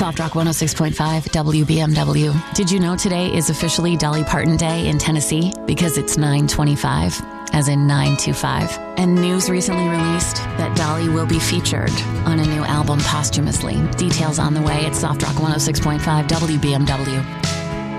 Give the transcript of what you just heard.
Soft Rock 106.5 WBMW. Did you know today is officially Dolly Parton Day in Tennessee? Because it's 9/25, as in 925. And news recently released that Dolly will be featured on a new album posthumously. Details on the way at Soft Rock 106.5 WBMW.